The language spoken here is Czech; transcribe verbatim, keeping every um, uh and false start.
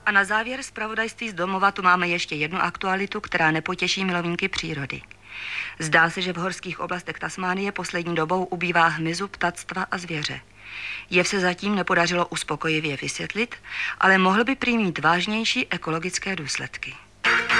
A na závěr zpravodajství z domova tu máme ještě jednu aktualitu, která nepotěší milovníky přírody. Zdá se, že v horských oblastech Tasmánie poslední dobou ubývá hmyzu, ptactva a zvěře. Jev se zatím nepodařilo uspokojivě vysvětlit, ale mohl by prý mít vážnější ekologické důsledky.